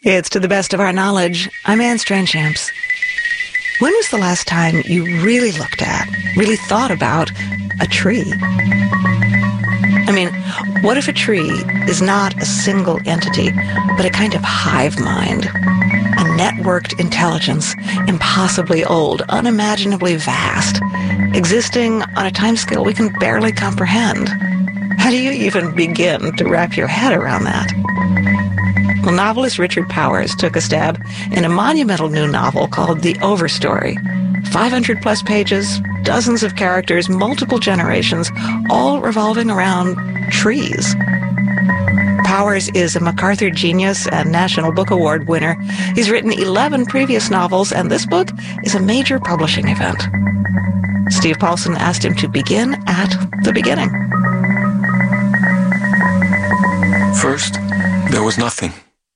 It's To the Best of Our Knowledge. I'm Anne Strachamps. When was the last time you really looked at, really thought about a tree? I mean, what if a tree is not a single entity, but a kind of hive mind? A networked intelligence, impossibly old, unimaginably vast, existing on a timescale we can barely comprehend. How do you even begin to wrap your head around that? Well, novelist Richard Powers took a stab in a monumental new novel called The Overstory. 500-plus pages, dozens of characters, multiple generations, all revolving around trees. Powers is a MacArthur Genius and National Book Award winner. He's written 11 previous novels, and this book is a major publishing event. Steve Paulson asked him to begin at the beginning. First, there was nothing.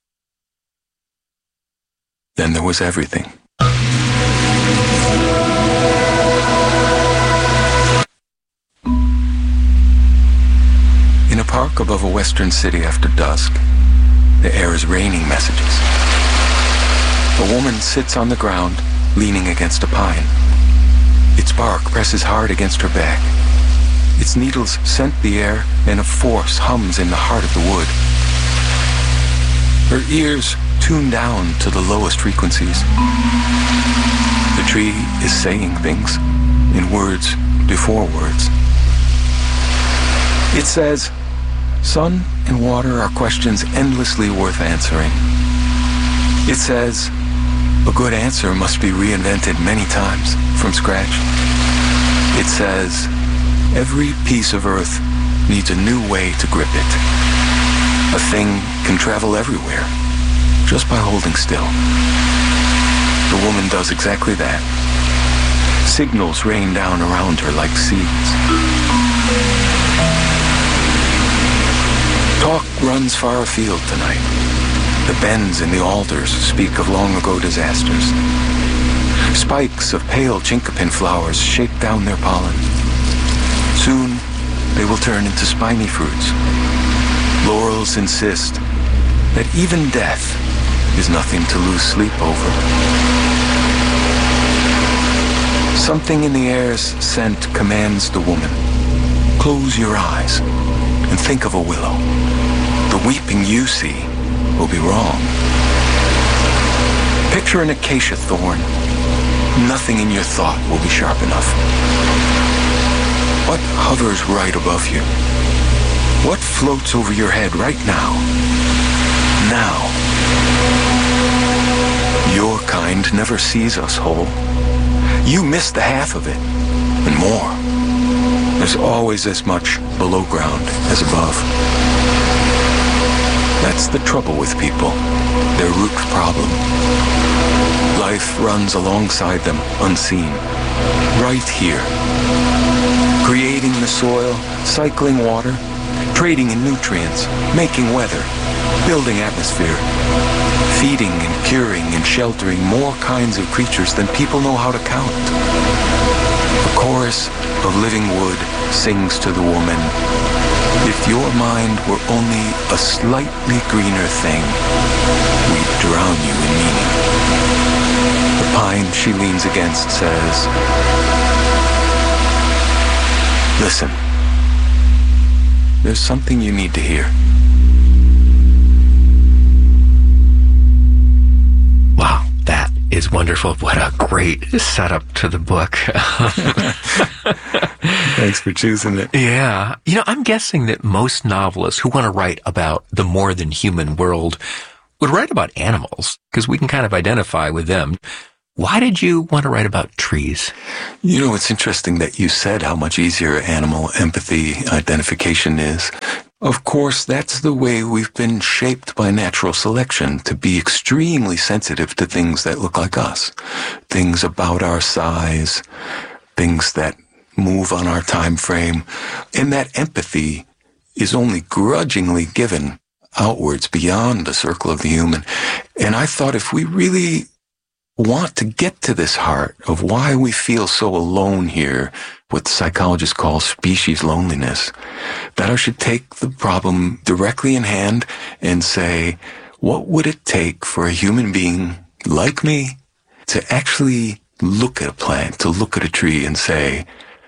Then there was everything. In a park above a western city after dusk, the air is raining messages. A woman sits on the ground, leaning against a pine. Its bark presses hard against her back. Its needles scent the air, and a force hums in the heart of the wood. Her ears tune down to the lowest frequencies. The tree is saying things in words before words. It says, sun and water are questions endlessly worth answering. It says, a good answer must be reinvented many times from scratch. It says, every piece of earth needs a new way to grip it. A thing can travel everywhere, just by holding still. The woman does exactly that. Signals rain down around her like seeds. Talk runs far afield tonight. The bends in the alders speak of long-ago disasters. Spikes of pale chinkapin flowers shake down their pollen. Soon, they will turn into spiny fruits. Laurels insist that even death is nothing to lose sleep over. Something in the air's scent commands the woman. Close your eyes and think of a willow. The weeping you see will be wrong. Picture an acacia thorn. Nothing in your thought will be sharp enough. What hovers right above you? What floats over your head right now? Now. Your kind never sees us whole. You miss the half of it, and more. There's always as much below ground as above. That's the trouble with people, their root problem. Life runs alongside them, unseen, right here. Creating the soil, cycling water, trading in nutrients, making weather, building atmosphere, feeding and curing and sheltering more kinds of creatures than people know how to count. A chorus of living wood sings to the woman, if your mind were only a slightly greener thing, we'd drown you in meaning. The pine she leans against says, listen, there's something you need to hear. Wow, that is wonderful. What a great setup to the book. Thanks for choosing it. Yeah. You know, I'm guessing that most novelists who want to write about the more than human world would write about animals, because we can kind of identify with them. Why did you want to write about trees? You know, it's interesting that you said how much easier animal empathy identification is. Of course, that's the way we've been shaped by natural selection, to be extremely sensitive to things that look like us. Things about our size, things that move on our time frame. And that empathy is only grudgingly given outwards beyond the circle of the human. And I thought if we really want to get to this heart of why we feel so alone here, what psychologists call species loneliness, that I should take the problem directly in hand and say, what would it take for a human being like me to actually look at a plant, to look at a tree and say,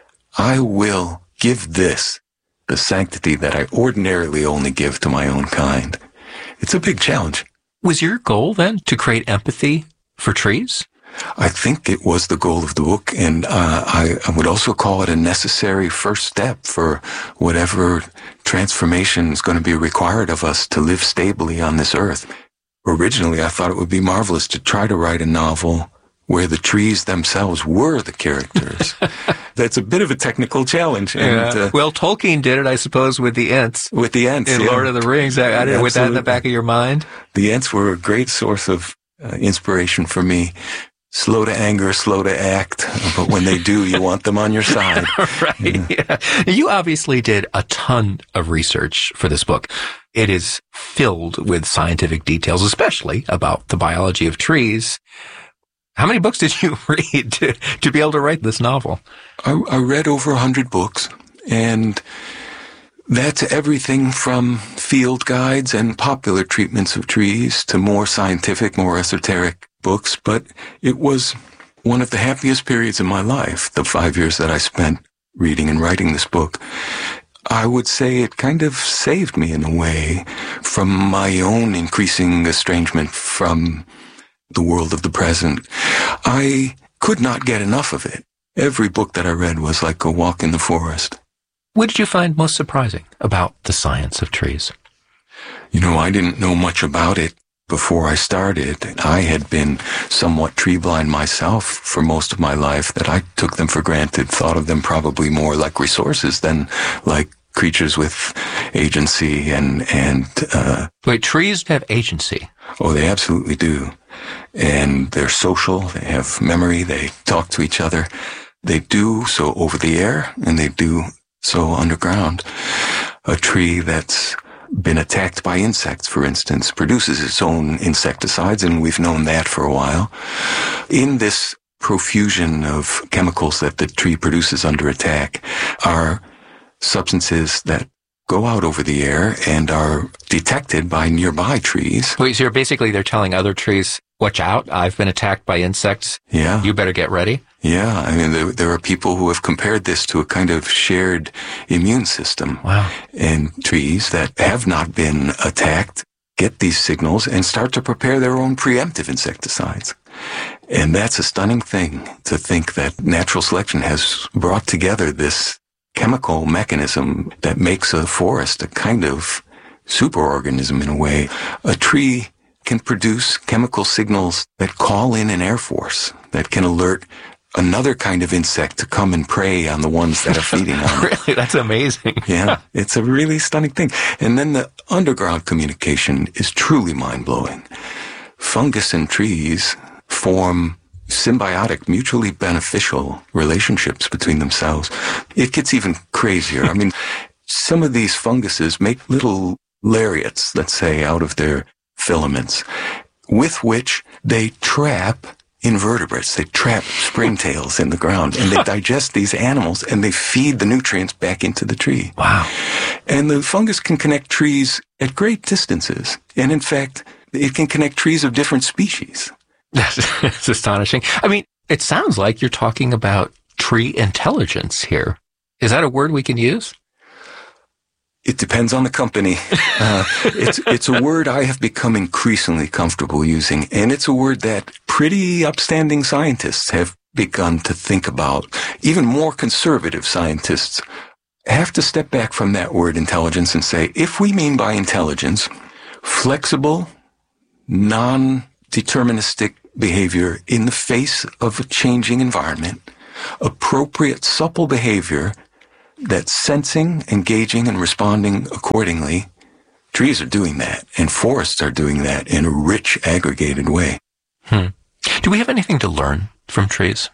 I will give this the sanctity that I ordinarily only give to my own kind. It's a big challenge. Was your goal then to create empathy for trees? I think it was the goal of the book, and I would also call it a necessary first step for whatever transformation is going to be required of us to live stably on this earth. Originally, I thought it would be marvelous to try to write a novel where the trees themselves were the characters. That's a bit of a technical challenge. And, well, Tolkien did it, I suppose, with the Ents. With the Ents, in Lord of the Rings. I didn't, with that in the back of your mind? The Ents were a great source of inspiration for me. Slow to anger, slow to act, but when they do, you want them on your side. Right, yeah. You obviously did a ton of research for this book. It is filled with scientific details, especially about the biology of trees. How many books did you read to be able to write this novel? I read over 100 books, and that's everything from field guides and popular treatments of trees to more scientific, more esoteric books. But it was one of the happiest periods of my life, the 5 years that I spent reading and writing this book. I would say it kind of saved me in a way from my own increasing estrangement from the world of the present. I could not get enough of it. Every book that I read was like a walk in the forest. What did you find most surprising about the science of trees? You know, I didn't know much about it before I started. I had been somewhat tree blind myself for most of my life, that I took them for granted, thought of them probably more like resources than like creatures with agency and Wait, trees have agency? Oh, they absolutely do. And they're social, they have memory, they talk to each other. They do so over the air, and they do so underground. A tree that's been attacked by insects, for instance, produces its own insecticides, and we've known that for a while. In this profusion of chemicals that the tree produces under attack are substances that go out over the air and are detected by nearby trees. Wait, so basically they're telling other trees, watch out, I've been attacked by insects. Yeah. You better get ready. Yeah, I mean, there are people who have compared this to a kind of shared immune system. Wow. And trees that have not been attacked get these signals and start to prepare their own preemptive insecticides. And that's a stunning thing, to think that natural selection has brought together this chemical mechanism that makes a forest a kind of superorganism in a way. A tree can produce chemical signals that call in an air force, that can alert another kind of insect to come and prey on the ones that are feeding on it. Really? That's amazing. Yeah, it's a really stunning thing. And then the underground communication is truly mind-blowing. Fungus and trees form symbiotic, mutually beneficial relationships between themselves. It gets even crazier. I mean, some of these funguses make little lariats, let's say, out of their filaments, with which they trap invertebrates. They trap springtails in the ground, and they digest these animals, and they feed the nutrients back into the tree. Wow. And the fungus can connect trees at great distances. And in fact, it can connect trees of different species. That's astonishing. I mean, it sounds like you're talking about tree intelligence here. Is that a word we can use? It depends on the company. It's a word I have become increasingly comfortable using, and it's a word that pretty upstanding scientists have begun to think about. Even more conservative scientists have to step back from that word intelligence and say, if we mean by intelligence flexible, non-deterministic behavior in the face of a changing environment, appropriate, supple behavior that's sensing, engaging, and responding accordingly, trees are doing that, and forests are doing that in a rich, aggregated way. Do we have anything to learn from trees?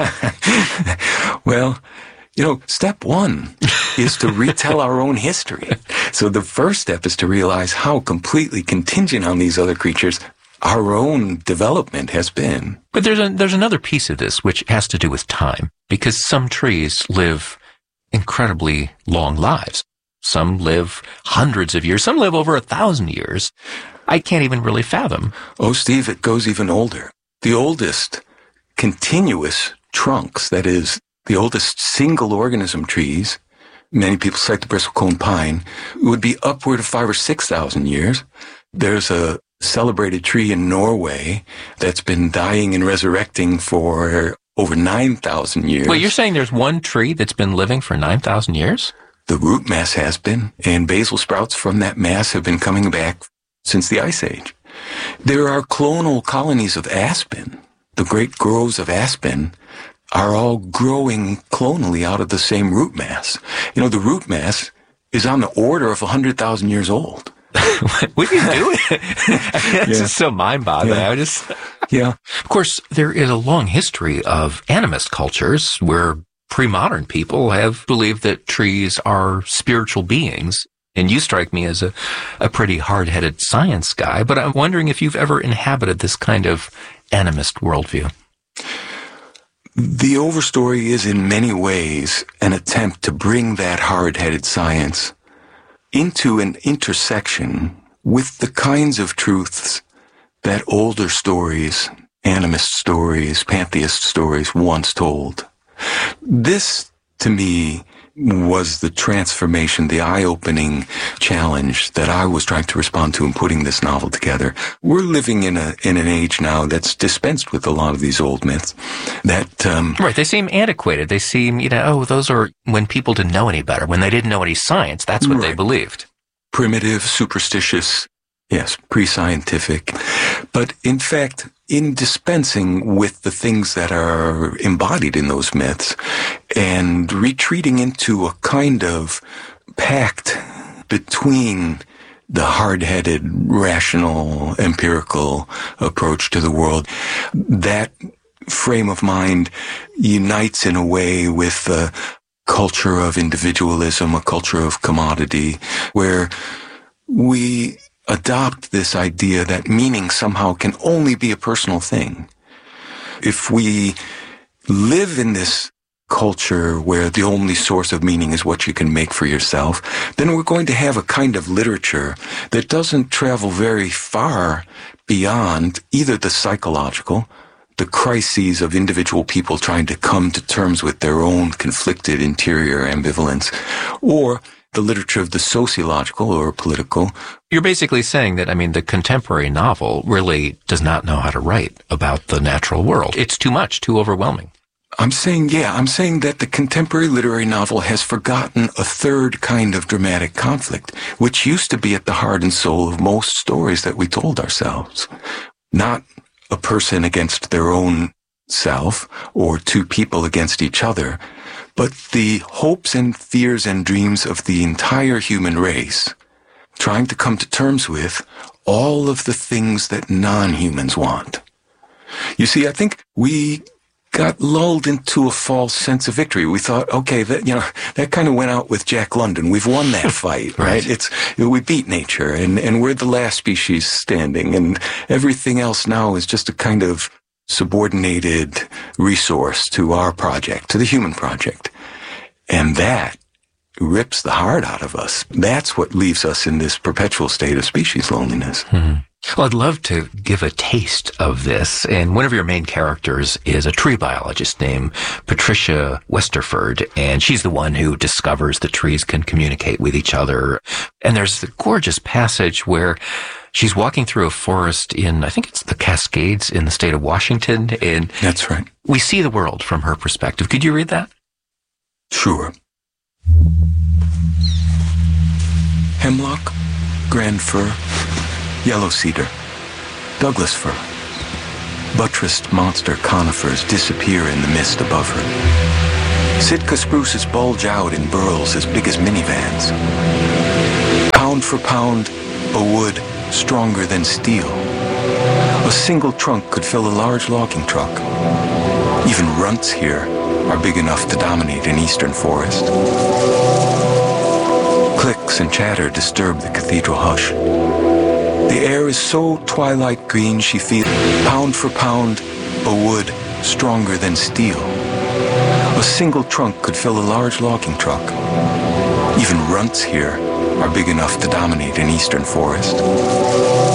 Well, you know, step one is to retell our own history. So the first step is to realize how completely contingent on these other creatures our own development has been. But there's another piece of this which has to do with time, because some trees live incredibly long lives. Some live hundreds of years. Some live over 1,000 years. I can't even really fathom. Oh, Steve, it goes even older. The oldest continuous trunks, that is, the oldest single organism trees, many people cite the bristlecone pine, would be upward of 5,000 or 6,000 years. There's a celebrated tree in Norway that's been dying and resurrecting for over 9,000 years. Well, you're saying there's one tree that's been living for 9,000 years? The root mass has been, and basal sprouts from that mass have been coming back since the Ice Age. There are clonal colonies of aspen. The great groves of aspen are all growing clonally out of the same root mass. You know, the root mass is on the order of 100,000 years old. What are you doing? It's just so mind-boggling. Yeah. Of course, there is a long history of animist cultures where pre-modern people have believed that trees are spiritual beings. And you strike me as a pretty hard-headed science guy, but I'm wondering if you've ever inhabited this kind of animist worldview. The Overstory is in many ways an attempt to bring that hard-headed science into an intersection with the kinds of truths that older stories, animist stories, pantheist stories once told. This, to me, was the transformation, the eye-opening challenge that I was trying to respond to in putting this novel together. We're living in an age now that's dispensed with a lot of these old myths. Right, they seem antiquated. They seem, those are when people didn't know any better. When they didn't know any science, that's what they believed. Primitive, superstitious, yes, pre-scientific. But in fact, in dispensing with the things that are embodied in those myths and retreating into a kind of pact between the hard-headed, rational, empirical approach to the world, that frame of mind unites in a way with the culture of individualism, a culture of commodity, where we adopt this idea that meaning somehow can only be a personal thing. If we live in this culture where the only source of meaning is what you can make for yourself, then we're going to have a kind of literature that doesn't travel very far beyond either the psychological, the crises of individual people trying to come to terms with their own conflicted interior ambivalence, or the literature of the sociological or political. You're basically saying that, the contemporary novel really does not know how to write about the natural world. It's too much, too overwhelming. I'm saying that the contemporary literary novel has forgotten a third kind of dramatic conflict, which used to be at the heart and soul of most stories that we told ourselves. Not a person against their own self or two people against each other, but the hopes and fears and dreams of the entire human race, trying to come to terms with all of the things that non-humans want. You see, I think we got lulled into a false sense of victory. We thought, okay, that kind of went out with Jack London. We've won that fight, right? We beat nature, and we're the last species standing, and everything else now is just a kind of subordinated resource to our project, to the human project. And that rips the heart out of us. That's what leaves us in this perpetual state of species loneliness. Mm-hmm. Well, I'd love to give a taste of this. And one of your main characters is a tree biologist named Patricia Westerford, and she's the one who discovers that trees can communicate with each other. And there's the gorgeous passage where she's walking through a forest in, I think it's the Cascades in the state of Washington. And that's right. We see the world from her perspective. Could you read that? Sure. Hemlock, grand fir, yellow cedar, Douglas fir. Buttressed monster conifers disappear in the mist above her. Sitka spruces bulge out in burls as big as minivans. Pound for pound, a wood stronger than steel. A single trunk could fill a large logging truck. Even runts here are big enough to dominate an eastern forest. Clicks and chatter disturb the cathedral hush. The air is so twilight green she feels pound for pound, a wood stronger than steel. A single trunk could fill a large logging truck. Even runts here are big enough to dominate an eastern forest.